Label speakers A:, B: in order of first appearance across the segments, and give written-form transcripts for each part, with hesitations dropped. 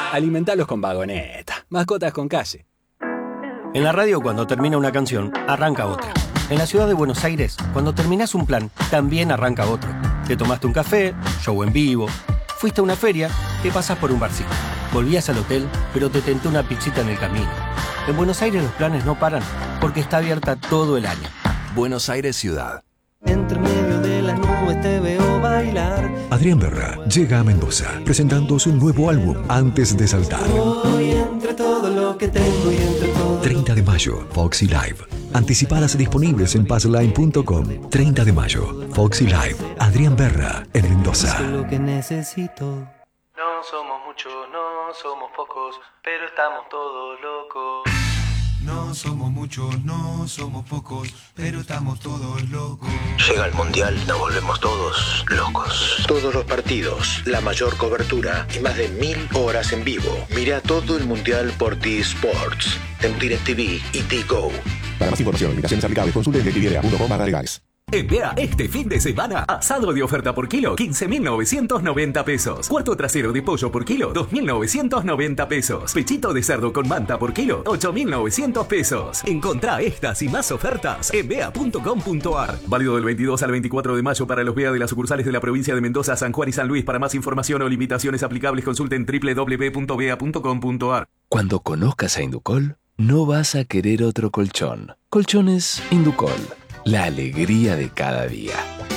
A: Alimentalos con Vagoneta. Mascotas con calle.
B: En la radio, cuando termina una canción, arranca otra. En la ciudad de Buenos Aires, cuando terminás un plan, también arranca otro. Te tomaste un café, show en vivo. Fuiste a una feria, te pasás por un barcito. Volvías al hotel, pero te tentó una pizzita en el camino. En Buenos Aires los planes no paran, porque está abierta todo el año.
C: Buenos Aires Ciudad.
D: Entre medio de las nubes te veo bailar.
E: Adrián Berra llega a Mendoza presentando su nuevo álbum Antes de Saltar.
D: Hoy entre todo lo que tengo y entre todo
E: 30 de mayo, Foxy Live. Anticipadas disponibles en passline.com. 30 de mayo, Foxy Live. Adrián Berra en Mendoza.
D: lo que necesito.
F: No somos muchos, no somos pocos, pero estamos todos locos.
G: No somos muchos, no somos pocos, pero estamos todos locos.
H: Llega el Mundial, nos volvemos todos locos. Todos los partidos, la mayor cobertura y más de 1000 horas en vivo. Mira todo el Mundial por T-Sports, en DirecTV y T-Go.
I: Para más información, limitaciones aplicables, consulte en DirecTV.com/legales.
J: En Bea, este fin de semana, asado de oferta por kilo, 15.990 pesos. Cuarto trasero de pollo por kilo, 2.990 pesos. Pechito de cerdo con manta por kilo, 8.900 pesos. Encontrá estas y más ofertas en bea.com.ar. Válido del 22 al 24 de mayo para los Bea de las sucursales de la provincia de Mendoza, San Juan y San Luis. Para más información o limitaciones aplicables, consulten www.bea.com.ar.
C: Cuando conozcas a Inducol, no vas a querer otro colchón. Colchones Inducol. La alegría de cada día.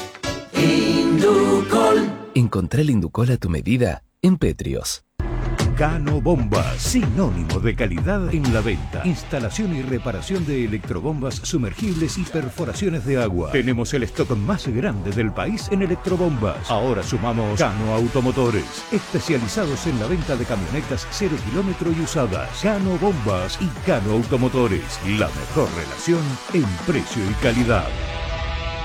D: Inducol.
C: Encontrá el Inducol a tu medida en Petrios.
K: Cano Bombas, sinónimo de calidad en la venta. Instalación y reparación de electrobombas sumergibles y perforaciones de agua. Tenemos el stock más grande del país en electrobombas. Ahora sumamos Cano Automotores, especializados en la venta de camionetas 0 kilómetro y usadas. Cano Bombas y Cano Automotores, la mejor relación en precio y calidad.